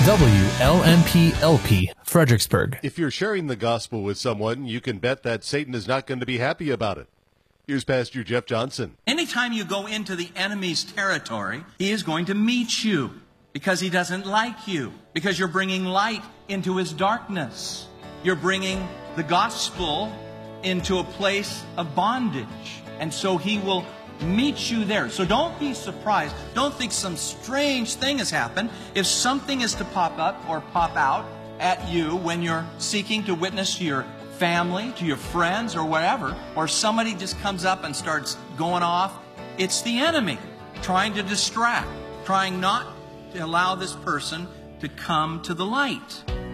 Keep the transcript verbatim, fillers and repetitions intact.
W L M P L P, Fredericksburg. If you're sharing the gospel with someone, you can bet that Satan is not going to be happy about it. Here's Pastor Jeff Johnson. Anytime you go into the enemy's territory, he is going to meet you because he doesn't like you, because you're bringing light into his darkness. You're bringing the gospel into a place of bondage. And so he will meet you there. So don't be surprised. Don't think some strange thing has happened. If something is to pop up or pop out at you when you're seeking to witness to your family, to your friends or whatever, or somebody just comes up and starts going off, it's the enemy trying to distract, trying not to allow this person to come to the light.